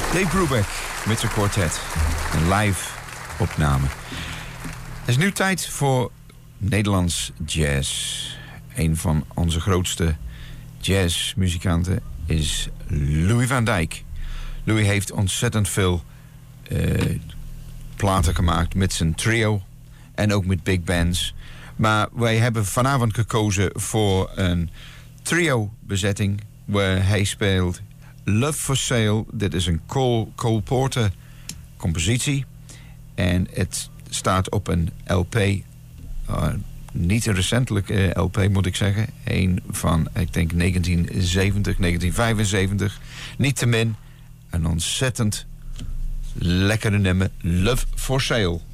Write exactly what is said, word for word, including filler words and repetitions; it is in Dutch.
Dave Brubeck met zijn quartet. Een live opname. Het is nu tijd voor Nederlands jazz. Een van onze grootste jazzmuzikanten is Louis van Dijk. Louis heeft ontzettend veel uh, platen gemaakt met zijn trio en ook met big bands. Maar wij hebben vanavond gekozen voor een trio-bezetting waar hij speelt Love for Sale. Dit is een Cole, Cole Porter compositie. En het staat op een L P. Uh, niet een recentelijke L P, moet ik zeggen. Een van, ik denk, negentien zeventig, negentien vijfenzeventig. Niettemin een ontzettend lekkere nummer. Love for Sale.